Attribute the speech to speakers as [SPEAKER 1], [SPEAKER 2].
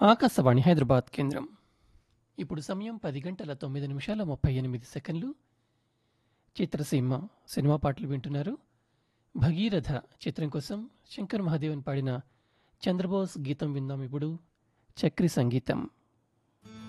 [SPEAKER 1] ఆకాశవాణి హైదరాబాద్ కేంద్రం. ఇప్పుడు సమయం 10:09:38 చిత్రసీమ సినిమా పాటలు వింటున్నారు. భగీరథ చిత్రం కోసం శంకర్ మహాదేవన్ పాడిన చంద్రబోస్ గీతం విందాం. ఇప్పుడు చక్రి సంగీతం.